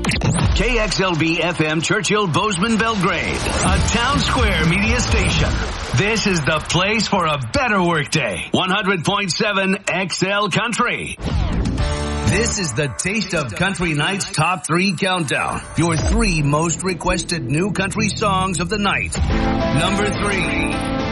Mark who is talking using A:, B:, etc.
A: KXLB FM Churchill Bozeman Belgrade, a Town Square media station. This is the place for a better workday. 100.7 XL Country. This is the Taste of Country Night's Top 3 Countdown. Your 3 most requested new country songs of the night. Number 3.